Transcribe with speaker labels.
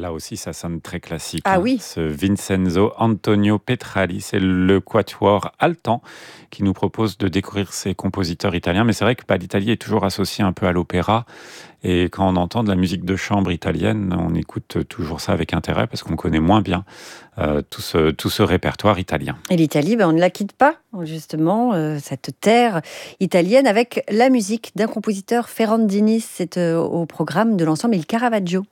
Speaker 1: là aussi, ça sonne très classique.
Speaker 2: Ah oui.
Speaker 1: Ce Vincenzo Antonio Petralli, c'est le quatuor Altan qui nous propose de découvrir ces compositeurs italiens. Mais c'est vrai que l'Italie est toujours associée un peu à l'opéra. Et quand on entend de la musique de chambre italienne, on écoute toujours ça avec intérêt parce qu'on connaît moins bien tout ce répertoire italien.
Speaker 2: Et l'Italie, on ne la quitte pas, justement, cette terre italienne, avec la musique d'un compositeur, Ferrandini. C'est au programme de l'ensemble Il Caravaggio.